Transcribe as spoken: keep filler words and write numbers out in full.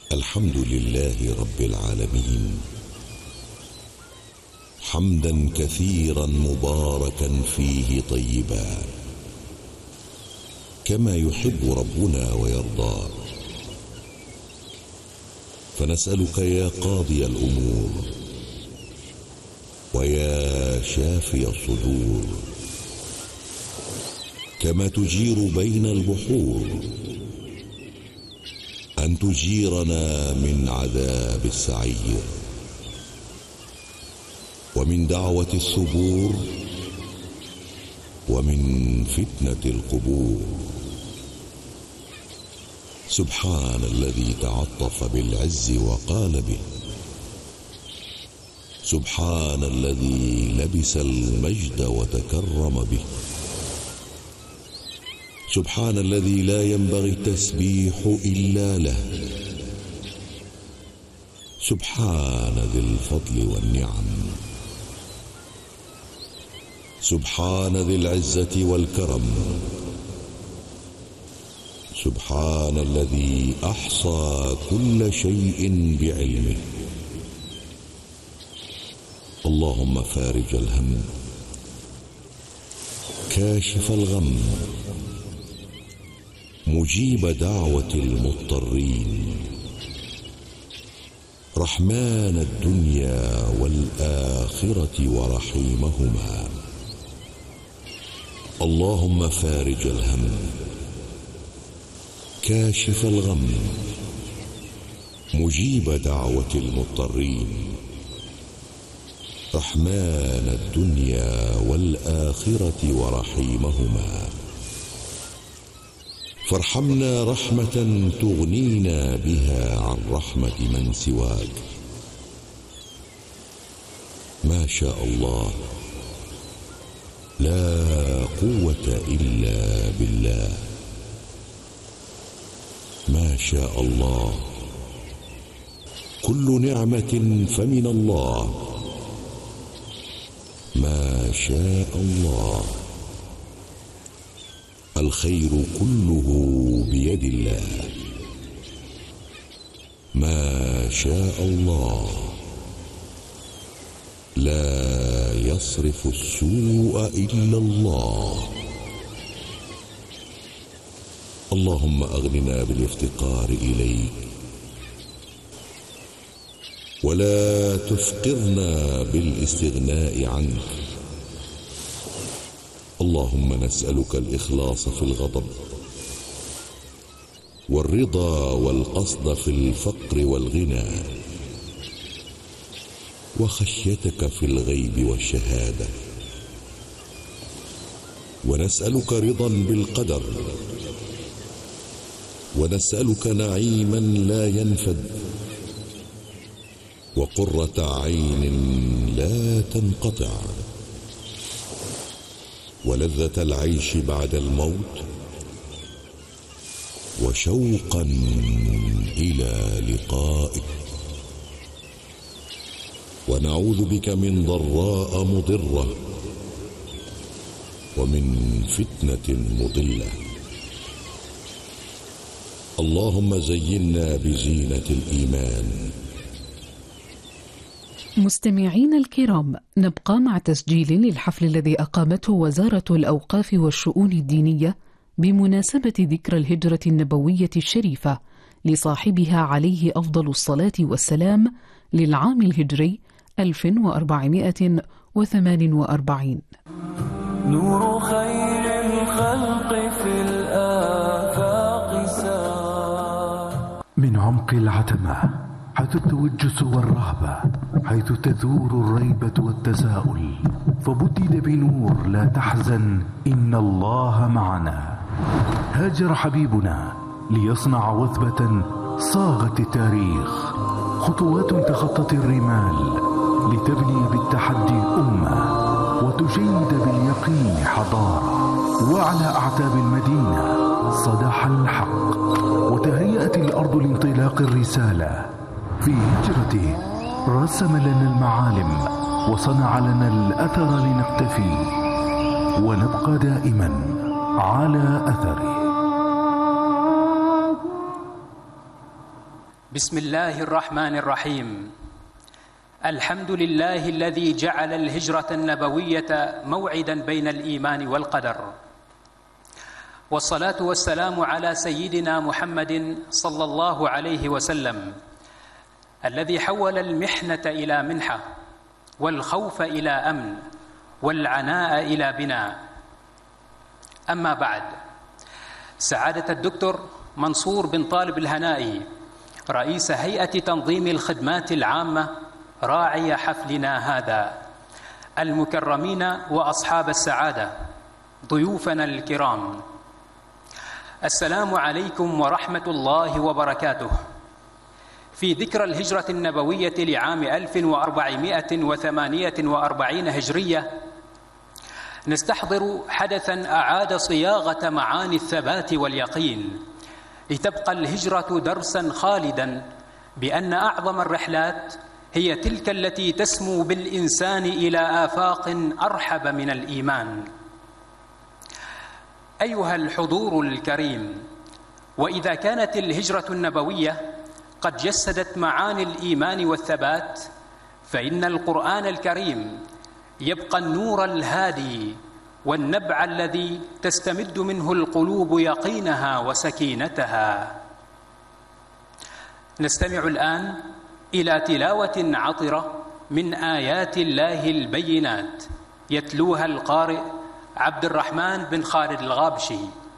الحمد لله رب العالمين، حمدا كثيرا مباركا فيه طيبا، كما يحب ربنا ويرضى. فنسألك يا قاضي الأمور ويا شافي الصدور، كما تجير بين البحور، أن تجيرنا من عذاب السعير، ومن دعوة الثبور، ومن فتنة القبور. سبحان الذي تعطف بالعز وقال به، سبحان الذي لبس المجد وتكرم به، سبحان الذي لا ينبغي التسبيح إلا له، سبحان ذي الفضل والنعم، سبحان ذي العزة والكرم، سبحان الذي أحصى كل شيء بعلمه. اللهم فارج الهم، كاشف الغم، مجيب دعوة المضطرين، رحمن الدنيا والآخرة ورحيمهما. اللهم فارج الهم، كاشف الغم، مجيب دعوة المضطرين، رحمن الدنيا والآخرة ورحيمهما. فارحمنا رحمة تغنينا بها عن رحمة من سواك. ما شاء الله، لا قوة إلا بالله. ما شاء الله، كل نعمة فمن الله. ما شاء الله، الخير كله بيد الله. ما شاء الله، لا يصرف السوء إلا الله. اللهم أغننا بالافتقار إليك، ولا تفقرنا بالاستغناء عنك. اللهم نسألك الإخلاص في الغضب، والرضا والقصد في الفقر والغنى، وخشيتك في الغيب والشهادة. ونسألك رضا بالقدر، ونسألك نعيما لا ينفد، وقرة عين لا تنقطع، ولذة العيش بعد الموت، وشوقا إلى لقائك. ونعوذ بك من ضراء مضرة، ومن فتنة مضلة. اللهم زينا بزينة الإيمان. مستمعين الكرام، نبقى مع تسجيل للحفل الذي أقامته وزارة الأوقاف والشؤون الدينية بمناسبة ذكرى الهجرة النبوية الشريفة لصاحبها عليه أفضل الصلاة والسلام للعام الهجري ألف وأربعمائة وثمان وأربعين. نور خير الخلق في الآفاق سار من عمق العتمة، حيث التوجس والرهبة، حيث تثور الريبة والتساؤل، فبدد بنور لا تحزن إن الله معنا. هاجر حبيبنا ليصنع وثبة صاغت التاريخ، خطوات تخطت الرمال لتبني بالتحدي أمة، وتشيد باليقين حضارة. وعلى أعتاب المدينة صدح الحق، وتهيأت الأرض لانطلاق الرسالة. في هجرته رسم لنا المعالم، وصنع لنا الأثر لنقتفي ونبقى دائما على أثره. بسم الله الرحمن الرحيم. الحمد لله الذي جعل الهجرة النبوية موعدا بين الإيمان والقدر، والصلاة والسلام على سيدنا محمد صلى الله عليه وسلم الذي حول المحنة إلى منحة والخوف إلى أمن والعناء إلى بناء. أما بعد، سعادة الدكتور منصور بن طالب الهنائي رئيس هيئة تنظيم الخدمات العامة راعي حفلنا هذا، المكرمين وأصحاب السعادة، ضيوفنا الكرام، السلام عليكم ورحمة الله وبركاته. في ذكرى الهجرة النبوية لعام ألف وأربعمائة وثمانية وأربعين هجرية نستحضر حدثا أعاد صياغة معاني الثبات واليقين، لتبقى الهجرة درسا خالدا بأن أعظم الرحلات هي تلك التي تسمو بالإنسان إلى آفاق أرحب من الإيمان. أيها الحضور الكريم، وإذا كانت الهجرة النبوية قد جسدت معاني الإيمان والثبات، فإن القرآن الكريم يبقى النور الهادي والنبع الذي تستمد منه القلوب يقينها وسكينتها. نستمع الآن إلى تلاوة عطرة من آيات الله البينات، يتلوها القارئ عبد الرحمن بن خالد الغابشي.